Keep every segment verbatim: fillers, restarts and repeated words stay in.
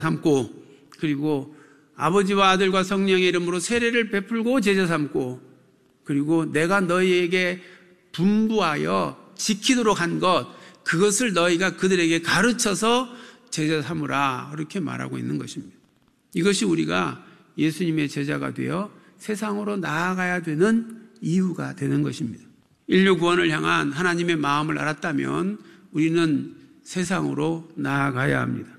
삼고, 그리고 아버지와 아들과 성령의 이름으로 세례를 베풀고 제자 삼고, 그리고 내가 너희에게 분부하여 지키도록 한 것, 그것을 너희가 그들에게 가르쳐서 제자 삼으라, 그렇게 말하고 있는 것입니다. 이것이 우리가 예수님의 제자가 되어 세상으로 나아가야 되는 이유가 되는 것입니다. 인류 구원을 향한 하나님의 마음을 알았다면 우리는 세상으로 나아가야 합니다.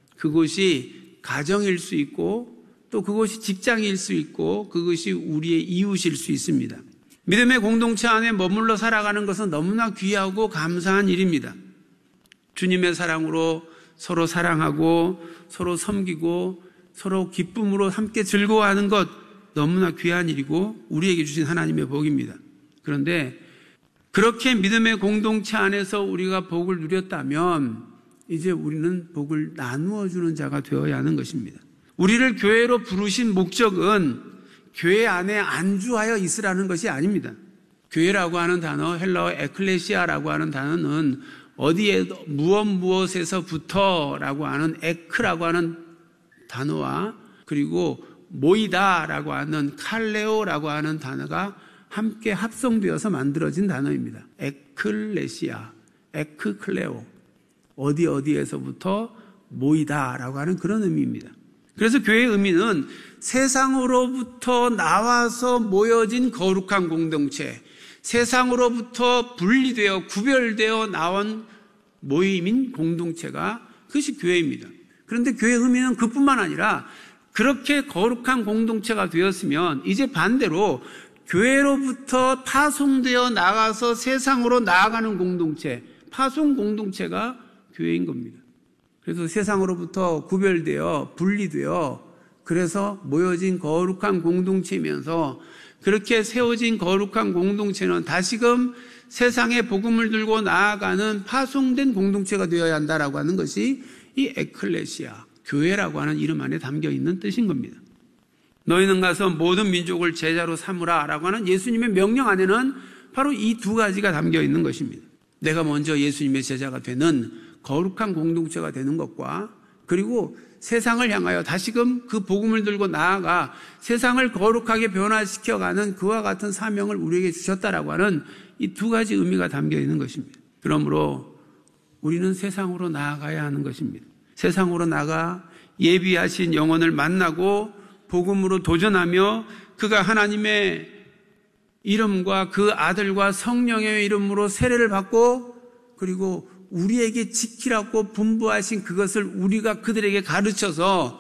그곳이 가정일 수 있고, 또 그것이 직장일 수 있고, 그것이 우리의 이웃일 수 있습니다. 믿음의 공동체 안에 머물러 살아가는 것은 너무나 귀하고 감사한 일입니다. 주님의 사랑으로 서로 사랑하고 서로 섬기고 서로 기쁨으로 함께 즐거워하는 것, 너무나 귀한 일이고 우리에게 주신 하나님의 복입니다. 그런데 그렇게 믿음의 공동체 안에서 우리가 복을 누렸다면 이제 우리는 복을 나누어 주는 자가 되어야 하는 것입니다. 우리를 교회로 부르신 목적은 교회 안에 안주하여 있으라는 것이 아닙니다. 교회라고 하는 단어, 헬라어 에클레시아라고 하는 단어는 어디에 무엇 무엇에서부터라고 하는 에크라고 하는 단어와 그리고 모이다라고 하는 칼레오라고 하는 단어가 함께 합성되어서 만들어진 단어입니다. 에클레시아, 에크클레오, 어디 어디에서부터 모이다라고 하는 그런 의미입니다. 그래서 교회의 의미는 세상으로부터 나와서 모여진 거룩한 공동체, 세상으로부터 분리되어 구별되어 나온 모임인 공동체가, 그것이 교회입니다. 그런데 교회의 의미는 그뿐만 아니라 그렇게 거룩한 공동체가 되었으면 이제 반대로 교회로부터 파송되어 나가서 세상으로 나아가는 공동체, 파송 공동체가 교회인 겁니다. 그래서 세상으로부터 구별되어 분리되어 그래서 모여진 거룩한 공동체이면서 그렇게 세워진 거룩한 공동체는 다시금 세상에 복음을 들고 나아가는 파송된 공동체가 되어야 한다라고 하는 것이 이 에클레시아, 교회라고 하는 이름 안에 담겨 있는 뜻인 겁니다. 너희는 가서 모든 민족을 제자로 삼으라 라고 하는 예수님의 명령 안에는 바로 이 두 가지가 담겨 있는 것입니다. 내가 먼저 예수님의 제자가 되는 거룩한 공동체가 되는 것과, 그리고 세상을 향하여 다시금 그 복음을 들고 나아가 세상을 거룩하게 변화시켜가는 그와 같은 사명을 우리에게 주셨다라고 하는 이 두 가지 의미가 담겨 있는 것입니다. 그러므로 우리는 세상으로 나아가야 하는 것입니다. 세상으로 나가 예비하신 영혼을 만나고 복음으로 도전하며 그가 하나님의 이름과 그 아들과 성령의 이름으로 세례를 받고 그리고 우리에게 지키라고 분부하신 그것을 우리가 그들에게 가르쳐서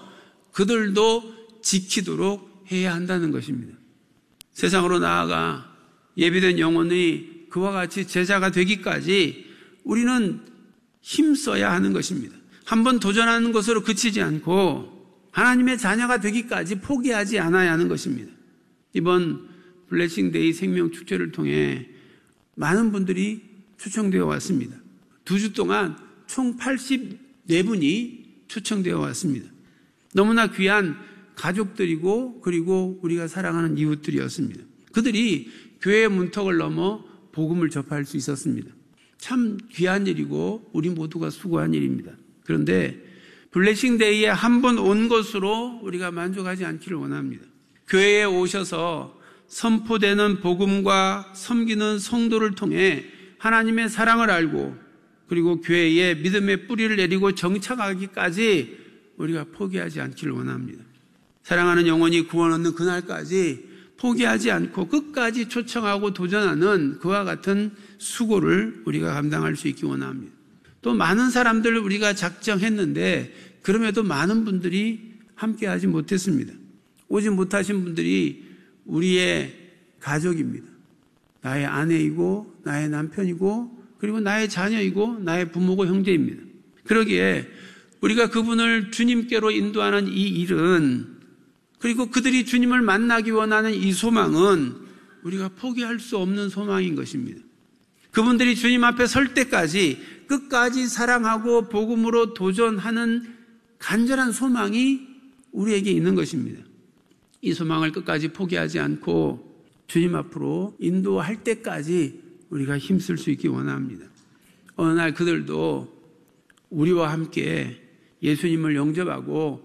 그들도 지키도록 해야 한다는 것입니다. 세상으로 나아가 예비된 영혼이 그와 같이 제자가 되기까지 우리는 힘써야 하는 것입니다. 한번 도전하는 것으로 그치지 않고 하나님의 자녀가 되기까지 포기하지 않아야 하는 것입니다. 이번 블레싱데이 생명축제를 통해 많은 분들이 초청되어 왔습니다. 두 주 동안 총 팔십사 분이 초청되어 왔습니다. 너무나 귀한 가족들이고 그리고 우리가 사랑하는 이웃들이었습니다. 그들이 교회의 문턱을 넘어 복음을 접할 수 있었습니다. 참 귀한 일이고 우리 모두가 수고한 일입니다. 그런데 블레싱데이에 한 번 온 것으로 우리가 만족하지 않기를 원합니다. 교회에 오셔서 선포되는 복음과 섬기는 성도를 통해 하나님의 사랑을 알고 그리고 교회에 믿음의 뿌리를 내리고 정착하기까지 우리가 포기하지 않기를 원합니다. 사랑하는 영혼이 구원 얻는 그날까지 포기하지 않고 끝까지 초청하고 도전하는 그와 같은 수고를 우리가 감당할 수 있기 원합니다. 또 많은 사람들을 우리가 작정했는데 그럼에도 많은 분들이 함께하지 못했습니다. 오지 못하신 분들이 우리의 가족입니다. 나의 아내이고 나의 남편이고 그리고 나의 자녀이고 나의 부모고 형제입니다. 그러기에 우리가 그분을 주님께로 인도하는 이 일은, 그리고 그들이 주님을 만나기 원하는 이 소망은 우리가 포기할 수 없는 소망인 것입니다. 그분들이 주님 앞에 설 때까지 끝까지 사랑하고 복음으로 도전하는 간절한 소망이 우리에게 있는 것입니다. 이 소망을 끝까지 포기하지 않고 주님 앞으로 인도할 때까지 우리가 힘쓸 수 있기 원합니다. 어느 날 그들도 우리와 함께 예수님을 영접하고